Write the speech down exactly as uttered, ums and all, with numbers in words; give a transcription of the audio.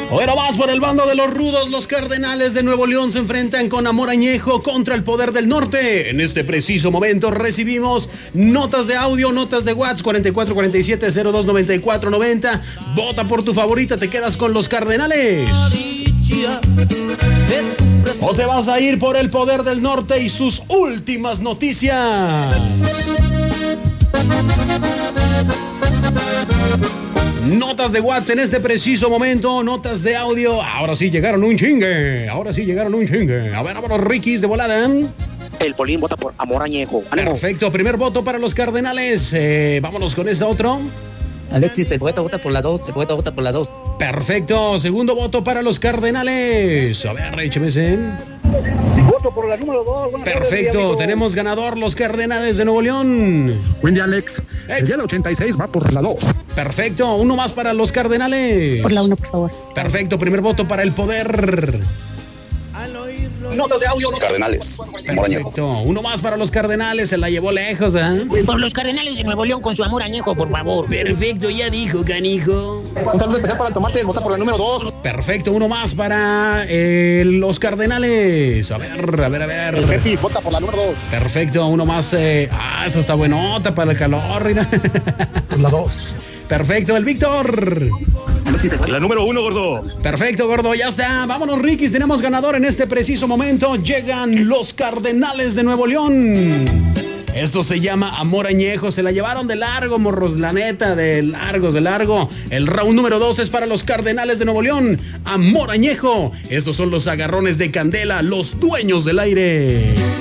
Ahora más por el bando de los rudos. Los Cardenales de Nuevo León se enfrentan con Amor Añejo contra el Poder del Norte. En este preciso momento recibimos notas de audio, notas de WhatsApp cuarenta y cuatro cuarenta y siete cero dos noventa y cuatro noventa. Vota por tu favorita, te quedas con los Cardenales o te vas a ir por el Poder del Norte y sus últimas noticias. Notas de WhatsApp en este preciso momento, notas de audio. Ahora sí llegaron un chingue. Ahora sí llegaron un chingue. A ver, vámonos, Rikis, de volada. El Polín vota por Amor Añejo. ¡Ánimo! Perfecto, primer voto para los Cardenales. Eh, vámonos con este otro. Alexis, el poeta vota por la dos. El poeta vota por la dos. Perfecto, segundo voto para los Cardenales. A ver, écheme ese. Voto por la número dos. Perfecto, tardes, tenemos ganador, los Cardenales de Nuevo León. Buen día, Alex. El día del ochenta y seis va por la dos. Perfecto, uno más para los Cardenales. Por la uno, por favor. Perfecto, primer voto para el Poder. Notas de audio. Cardenales. Perfecto, uno más para los Cardenales, se la llevó lejos, ¿eh? Por los Cardenales de Nuevo León con su Amor Añejo, por favor. Perfecto, ya dijo, canijo. Un saludo especial para el Tomates, vota por la número dos. Perfecto, uno más para eh, los Cardenales. A ver, a ver, a ver. El Jefis, vota por la número dos. Perfecto, uno más. Eh, ah, esa está buenota para el calor, mira. Por la dos. Perfecto, el Víctor. La número uno, gordo. Perfecto, gordo, ya está. Vámonos, Rikis, tenemos ganador en este preciso momento. Llegan los Cardenales de Nuevo León. Esto se llama Amor Añejo. Se la llevaron de largo, morros, la neta, de largos, de largo. El round número dos es para los Cardenales de Nuevo León. Amor Añejo. Estos son los agarrones de Candela, los dueños del aire.